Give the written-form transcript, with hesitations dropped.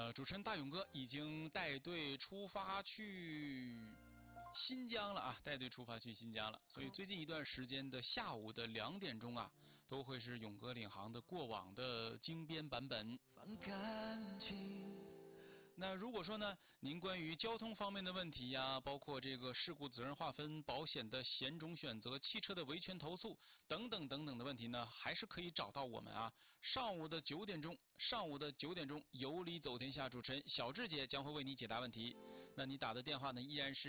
主持人大勇哥已经带队出发去新疆了啊，带队出发去新疆了。所以最近一段时间的下午的2点钟啊，都会是勇哥领航的过往的精编版本。那如果说呢，您关于交通方面的问题呀，包括这个事故责任划分、保险的险种选择、汽车的维权投诉等等等等的问题呢，还是可以找到我们啊。上午的9点钟，有理走天下主持人小智姐将会为你解答问题。那你打的电话呢，依然是